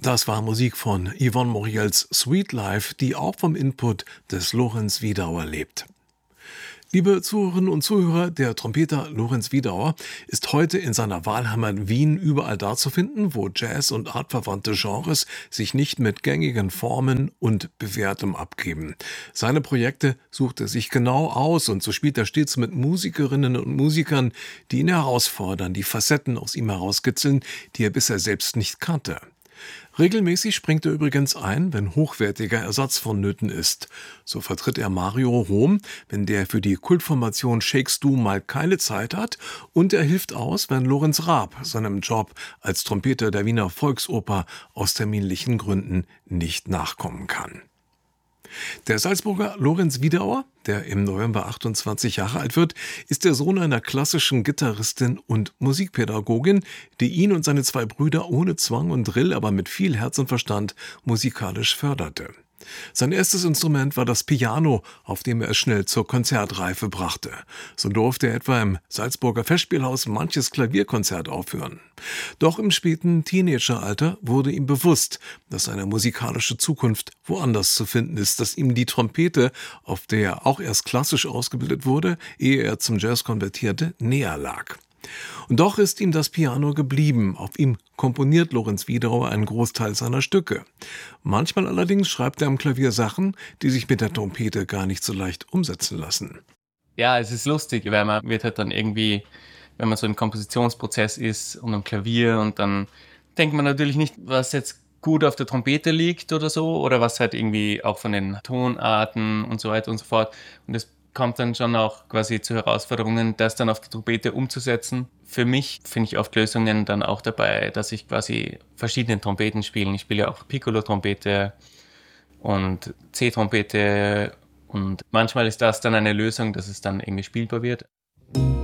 Das war Musik von Yvonne Moriels Sweet Life, die auch vom Input des Lorenz Wiedauer lebt. Liebe Zuhörerinnen und Zuhörer, der Trompeter Lorenz Wiedauer ist heute in seiner Wahlheimat Wien überall da zu finden, wo Jazz- und artverwandte Genres sich nicht mit gängigen Formen und Bewährtem abgeben. Seine Projekte sucht er sich genau aus und so spielt er stets mit Musikerinnen und Musikern, die ihn herausfordern, die Facetten aus ihm herauskitzeln, die er bisher selbst nicht kannte. Regelmäßig springt er übrigens ein, wenn hochwertiger Ersatz vonnöten ist. So vertritt er Mario Rom, wenn der für die Kultformation Shakes Du mal keine Zeit hat, und er hilft aus, wenn Lorenz Raab seinem Job als Trompeter der Wiener Volksoper aus terminlichen Gründen nicht nachkommen kann. Der Salzburger Lorenz Wiedauer, der im November 28 Jahre alt wird, ist der Sohn einer klassischen Gitarristin und Musikpädagogin, die ihn und seine zwei Brüder ohne Zwang und Drill, aber mit viel Herz und Verstand musikalisch förderte. Sein erstes Instrument war das Piano, auf dem er es schnell zur Konzertreife brachte. So durfte er etwa im Salzburger Festspielhaus manches Klavierkonzert aufführen. Doch im späten Teenageralter wurde ihm bewusst, dass seine musikalische Zukunft woanders zu finden ist, dass ihm die Trompete, auf der er auch erst klassisch ausgebildet wurde, ehe er zum Jazz konvertierte, näher lag. Und doch ist ihm das Piano geblieben. Auf ihm komponiert Lorenz Wiedauer einen Großteil seiner Stücke. Manchmal allerdings schreibt er am Klavier Sachen, die sich mit der Trompete gar nicht so leicht umsetzen lassen. Ja, es ist lustig, weil man wird halt dann irgendwie, wenn man so im Kompositionsprozess ist und am Klavier, und dann denkt man natürlich nicht, was jetzt gut auf der Trompete liegt oder so, oder was halt irgendwie auch von den Tonarten und so weiter und so fort. Und das kommt dann schon auch quasi zu Herausforderungen, das dann auf die Trompete umzusetzen. Für mich finde ich oft Lösungen dann auch dabei, dass ich quasi verschiedene Trompeten spiele. Ich spiele ja auch Piccolo-Trompete und C-Trompete, und manchmal ist das dann eine Lösung, dass es dann irgendwie spielbar wird.